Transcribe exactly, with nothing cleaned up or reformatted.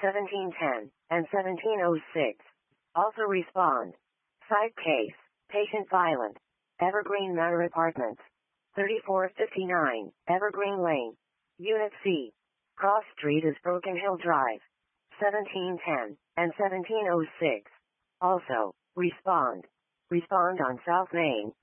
seventeen ten, and seventeen oh six. Also respond. Side case, patient violent. Evergreen Manor Apartments. thirty-four fifty-nine, Evergreen Lane. Unit C. Cross Street is Broken Hill Drive. seventeen ten, and seventeen oh six. Also, respond. Respond on South Main,